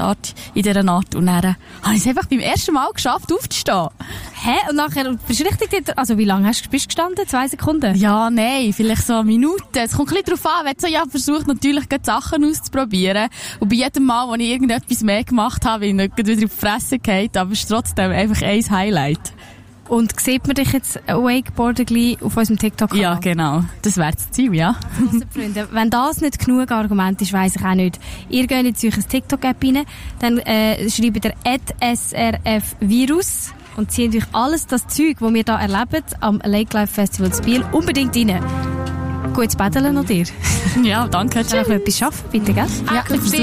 Art, in dieser Art. Und dann habe ich es einfach beim ersten Mal geschafft, aufzustehen. Hä? Und nachher bist du richtig dort, also wie lange bist du gestanden? 2 Sekunden? Ja, nein, vielleicht so eine Minute. Es kommt ein bisschen darauf an, wenn ich versucht, natürlich Sachen auszuprobieren. Und bei jedem Mal, wo ich irgendetwas mehr gemacht habe, bin ich nicht wieder auf die Fresse gefallen, aber es ist trotzdem einfach ein Highlight. Und sieht man dich jetzt Wakeboarden gleich auf unserem TikTok-Kanal? Ja, genau. Das wäre das Ziel, ja. Also, Freunde, wenn das nicht genug Argument ist, weiss ich auch nicht. Ihr geht jetzt euch ein TikTok-App rein, dann schreibt ihr @srfvirus und zieht euch alles das Zeug, das wir hier erleben, am Lake Life Festival zu Biel, unbedingt rein. Gutes Paddeln noch dir. Ja, danke. Kannst du noch etwas schaffen, bitte, gell? Ja, ich versuche